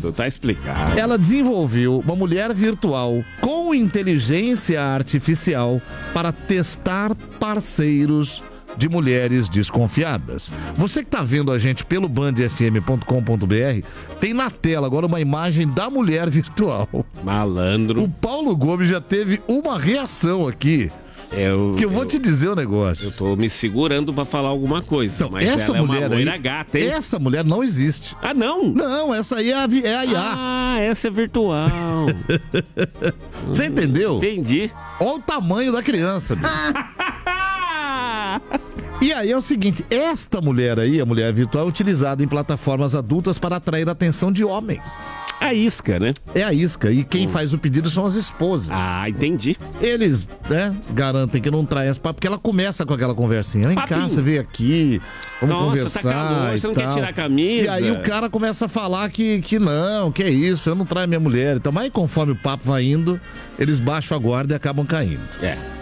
meses. Tá explicado. Ela desenvolveu uma mulher virtual com inteligência artificial para testar parceiros de mulheres desconfiadas. Você que tá vendo a gente pelo bandfm.com.br, tem na tela agora uma imagem da mulher virtual. Malandro. O Paulo Gomes já teve uma reação aqui. Eu vou te dizer o negócio. Eu tô me segurando pra falar alguma coisa. Então, mas essa ela mulher é uma loira gata, hein? Essa mulher não existe. Ah, não? Não, essa aí é a IA. Ah, essa é virtual. Você entendeu? Entendi. Olha o tamanho da criança. E aí é o seguinte, esta mulher aí, a mulher virtual, é utilizada em plataformas adultas para atrair a atenção de homens. A isca, né? É a isca. E quem faz o pedido são as esposas. Ah, entendi. Eles, garantem que não traem as papas, porque ela começa com aquela conversinha. Vem cá, você veio aqui, vamos conversar. Tá calor, você não quer tirar a camisa? E aí o cara começa a falar que não, que é isso, eu não traio minha mulher. Então, mas conforme o papo vai indo, eles baixam a guarda e acabam caindo. É.